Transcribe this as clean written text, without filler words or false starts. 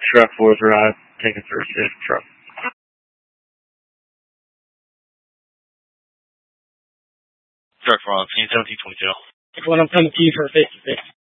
Truck 4's arrived, taking first shift truck. Truck 4 on scene, 1722. When I'm coming to you for a face-to-face.